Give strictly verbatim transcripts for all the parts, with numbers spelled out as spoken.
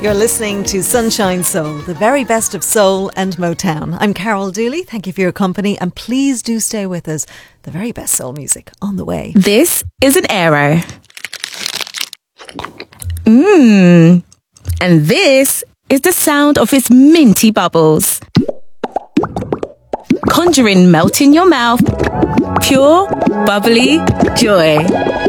You're listening to Sunshine Soul, the very best of soul and Motown. I'm Carol Dooley. Thank you for your company, and please do stay with us. The very best soul music on the way. This is an Aero. Mmm. And this is the sound of its minty bubbles. Conjuring melt in your mouth. Pure, bubbly joy.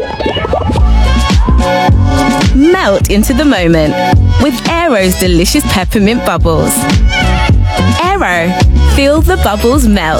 Melt into the moment with Aero's delicious peppermint bubbles. Aero, feel the bubbles melt.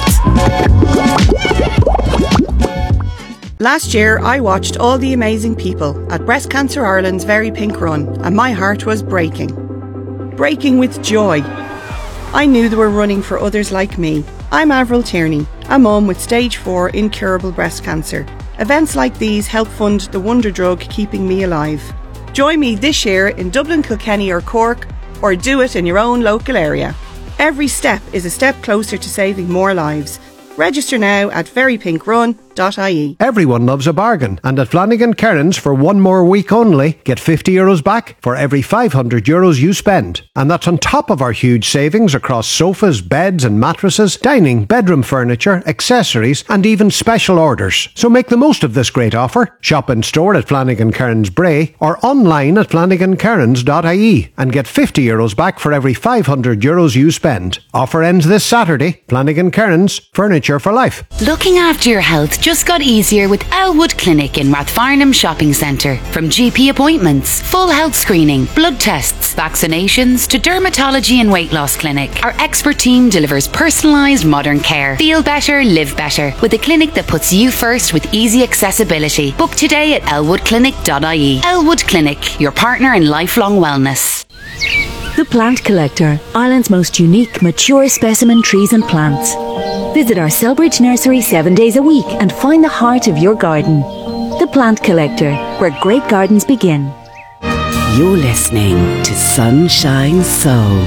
Last year, I watched all the amazing people at Breast Cancer Ireland's Very Pink Run, and my heart was breaking. Breaking with joy. I knew they were running for others like me. I'm Avril Tierney, a mum with stage four incurable breast cancer. Events like these help fund the wonder drug keeping me alive. Join me this year in Dublin, Kilkenny or Cork, or do it in your own local area. Every step is a step closer to saving more lives. Register now at very pink run dot I E. Everyone loves a bargain, and at Flanagan Kearns for one more week only, get fifty euros back for every five hundred euros you spend. And that's on top of our huge savings across sofas, beds and mattresses, dining, bedroom furniture, accessories and even special orders. So make the most of this great offer. Shop in store at Flanagan Kearns Bray or online at flanagan kearns dot I E and get fifty euros back for every five hundred euros you spend. Offer ends this Saturday. Flanagan Kearns, furniture for life. Looking after your health just got easier with Elwood Clinic in Rathfarnham Shopping Centre. From G P appointments, full health screening, blood tests, vaccinations to dermatology and weight loss clinic, our expert team delivers personalised modern care. Feel better, live better with a clinic that puts you first with easy accessibility. Book today at elwood clinic dot I E. Elwood Clinic, your partner in lifelong wellness. The Plant Collector, Ireland's most unique, mature specimen trees and plants. Visit our Selbridge nursery seven days a week and find the heart of your garden. The Plant Collector, where great gardens begin. You're listening to Sunshine Soul.